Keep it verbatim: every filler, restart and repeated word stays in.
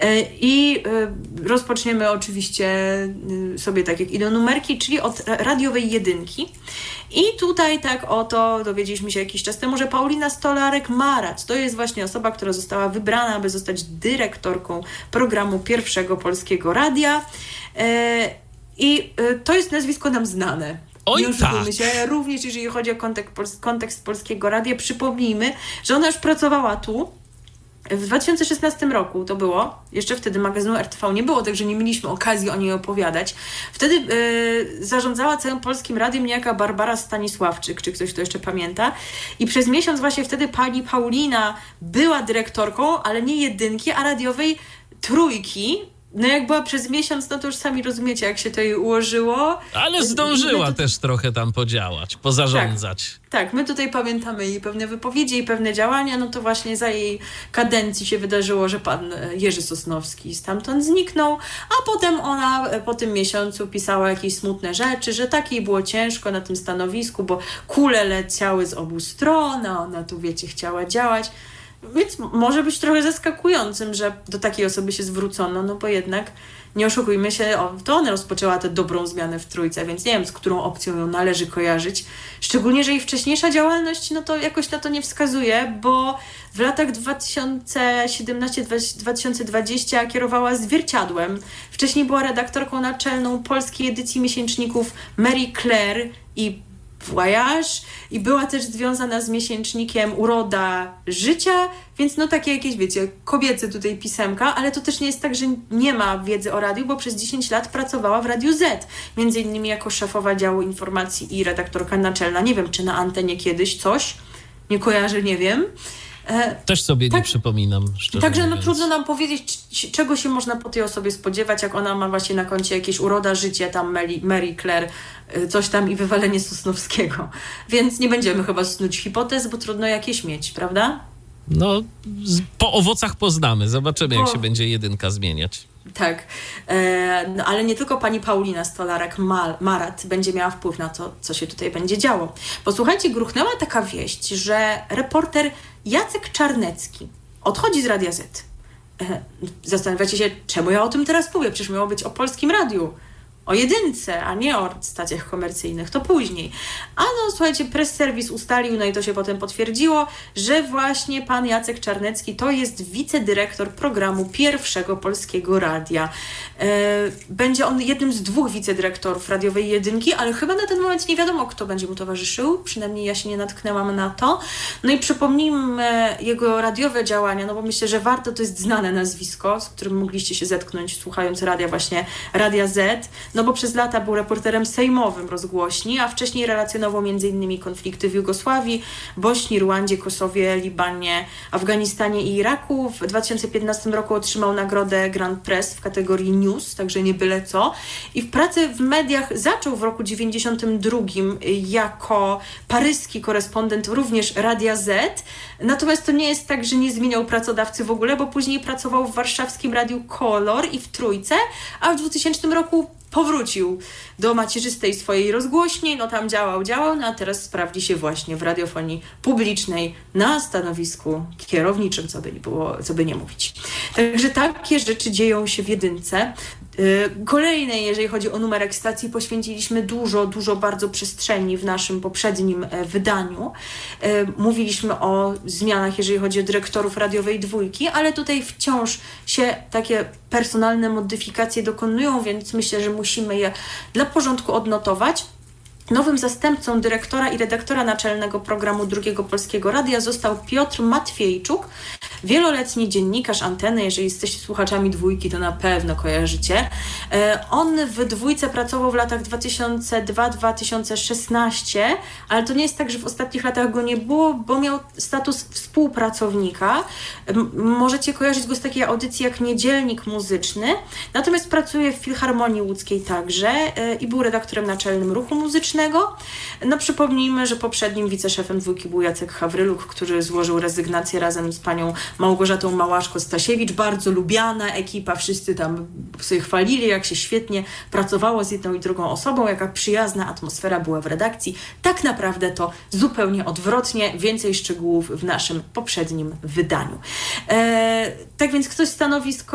I rozpoczniemy oczywiście sobie tak jak idą numerki, czyli od radiowej jedynki. I tutaj tak oto dowiedzieliśmy się jakiś czas temu, że Paulina Stolarek-Marat to jest właśnie osoba, która została wybrana, aby zostać dyrektorką programu Pierwszego Polskiego Radia. I to jest nazwisko nam znane. Oj, nie tak. się, również jeżeli chodzi o kontekst, kontekst Polskiego Radia. Przypomnijmy, że ona już pracowała tu. W dwa tysiące szesnastym roku to było, jeszcze wtedy magazynu R T V nie było, także nie mieliśmy okazji o niej opowiadać. Wtedy yy, zarządzała całym Polskim Radiem niejaka Barbara Stanisławczyk, czy ktoś to jeszcze pamięta. I przez miesiąc właśnie wtedy pani Paulina była dyrektorką, ale nie jedynki, a radiowej trójki. No jak była przez miesiąc, no to już sami rozumiecie, jak się to jej ułożyło. Ale zdążyła to... też trochę tam podziałać, pozarządzać. Tak, tak, my tutaj pamiętamy jej pewne wypowiedzi i pewne działania, no to właśnie za jej kadencji się wydarzyło, że pan Jerzy Sosnowski stamtąd zniknął, a potem ona po tym miesiącu pisała jakieś smutne rzeczy, że tak jej było ciężko na tym stanowisku, bo kule leciały z obu stron, a ona tu, wiecie, chciała działać. Więc może być trochę zaskakującym, że do takiej osoby się zwrócono, no bo jednak nie oszukujmy się, o, to ona rozpoczęła tę dobrą zmianę w trójce, więc nie wiem, z którą opcją ją należy kojarzyć. Szczególnie, że jej wcześniejsza działalność, no to jakoś na to nie wskazuje, bo w latach dwa tysiące siedemnastym do dwa tysiące dwudziestego kierowała Zwierciadłem. Wcześniej była redaktorką naczelną polskiej edycji miesięczników Marie Claire i Voyage i była też związana z miesięcznikiem Uroda Życia, więc no takie jakieś, wiecie, kobiece tutaj pisemka, ale to też nie jest tak, że nie ma wiedzy o radiu, bo przez dziesięć lat pracowała w Radiu Z, między innymi jako szefowa działu informacji i redaktorka naczelna. Nie wiem, czy na antenie kiedyś coś, nie kojarzę, nie wiem. Też sobie tak, nie przypominam, szczerze Także no mówiąc. trudno nam powiedzieć, c- czego się można po tej osobie spodziewać, jak ona ma właśnie na koncie jakieś Uroda Życie, tam Mary, Mary Claire, coś tam i wywalenie Sosnowskiego. Więc nie będziemy chyba snuć hipotez, bo trudno jakieś mieć, prawda? No, z, po owocach poznamy. Zobaczymy, jak Po... się będzie jedynka zmieniać. Tak, e, no, ale nie tylko pani Paulina Stolarek-Marat będzie miała wpływ na to, co się tutaj będzie działo. Posłuchajcie, gruchnęła taka wieść, że reporter Jacek Czarnecki odchodzi z Radia Z. E, zastanawiacie się, czemu ja o tym teraz mówię? Przecież miało być o Polskim Radiu. O jedynce, a nie o stacjach komercyjnych, to później. A no, słuchajcie, press service ustalił, no i to się potem potwierdziło, że właśnie pan Jacek Czarnecki to jest wicedyrektor programu Pierwszego Polskiego Radia. E, będzie on jednym z dwóch wicedyrektorów radiowej jedynki, ale chyba na ten moment nie wiadomo, kto będzie mu towarzyszył, przynajmniej ja się nie natknęłam na to. No i przypomnijmy jego radiowe działania, no bo myślę, że warto, to jest znane nazwisko, z którym mogliście się zetknąć słuchając radia właśnie Radia Z. No bo przez lata był reporterem sejmowym rozgłośni, a wcześniej relacjonował między innymi konflikty w Jugosławii, Bośni, Ruandzie, Kosowie, Libanie, Afganistanie i Iraku. W dwa tysiące piętnastym roku otrzymał nagrodę Grand Press w kategorii News, także nie byle co. I w pracy w mediach zaczął w roku dziewięćdziesiątym drugim jako paryski korespondent również Radia Z. Natomiast to nie jest tak, że nie zmieniał pracodawcy w ogóle, bo później pracował w warszawskim Radiu Kolor i w Trójce, a w dwutysięcznym roku powrócił do macierzystej swojej rozgłośni, no tam działał, działał, no a teraz sprawdzi się właśnie w radiofonii publicznej na stanowisku kierowniczym, co by nie było, co by nie mówić. Także takie rzeczy dzieją się w jedynce. Kolejnej, jeżeli chodzi o numerek stacji, poświęciliśmy dużo, dużo bardzo przestrzeni w naszym poprzednim wydaniu. Mówiliśmy o zmianach, jeżeli chodzi o dyrektorów radiowej dwójki, ale tutaj wciąż się takie personalne modyfikacje dokonują, więc myślę, że musimy je dla porządku odnotować. Nowym zastępcą dyrektora i redaktora naczelnego programu Drugiego Polskiego Radia został Piotr Matwiejczuk, wieloletni dziennikarz Anteny. Jeżeli jesteście słuchaczami dwójki, to na pewno kojarzycie. On w dwójce pracował w latach dwa tysiące drugi do dwa tysiące szesnastego, ale to nie jest tak, że w ostatnich latach go nie było, bo miał status współpracownika. Możecie kojarzyć go z takiej audycji jak Niedzielnik Muzyczny, natomiast pracuje w Filharmonii Łódzkiej także i był redaktorem naczelnym Ruchu Muzycznego. No przypomnijmy, że poprzednim wiceszefem dwójki był Jacek Hawryluk, który złożył rezygnację razem z panią Małgorzatą Małaszko-Stasiewicz. Bardzo lubiana ekipa, wszyscy tam sobie chwalili, jak się świetnie pracowało z jedną i drugą osobą, jaka przyjazna atmosfera była w redakcji. Tak naprawdę to zupełnie odwrotnie. Więcej szczegółów w naszym poprzednim wydaniu. Eee, tak więc ktoś stanowisko